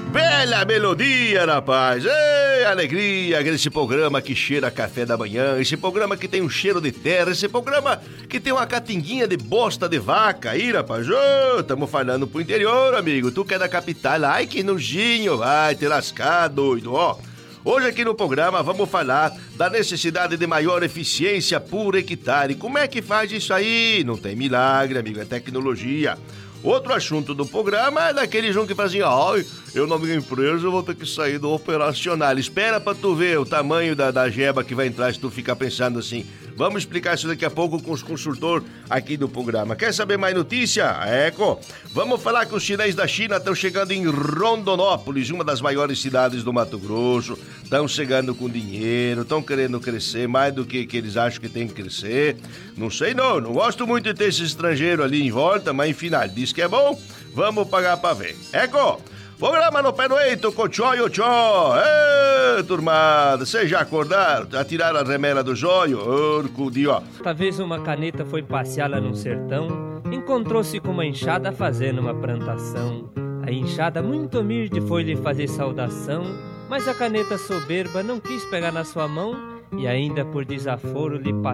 Velha melodia, rapaz. Ei, alegria, esse programa que cheira a café da manhã, esse programa que tem um cheiro de terra, esse programa que tem uma catinguinha de bosta de vaca aí, rapaz. Ô, tamo falando pro interior, amigo. Tu que é da capital, ai que nojinho, vai te lascar, doido, ó. Hoje aqui no programa vamos falar da necessidade de maior eficiência por hectare. Como é que faz isso aí? Não tem milagre, amigo, é tecnologia. Outro assunto do programa é daquele jogo que fazia, ai, eu na minha empresa vou ter que sair do operacional. Espera pra tu ver o tamanho da jeba que vai entrar se tu ficar pensando assim. Vamos explicar isso daqui a pouco com os consultores aqui do programa. Quer saber mais notícia? Eco! Vamos falar que os chineses da China estão chegando em Rondonópolis, uma das maiores cidades do Mato Grosso. Estão chegando com dinheiro, estão querendo crescer mais do que eles acham que tem que crescer. Não sei não gosto muito de ter esse estrangeiro ali em volta, mas enfim, diz que é bom, vamos pagar pra ver. Eco! Programa no pé no eito, com tchó e o tchó. Ê, turmada, vocês já acordaram? Já tiraram a remela do jóio? Ó. Talvez uma caneta foi passear lá no sertão, encontrou-se com uma enxada fazendo uma plantação. A enxada muito humilde foi lhe fazer saudação, mas a caneta soberba não quis pegar na sua mão e ainda por desaforo lhe passou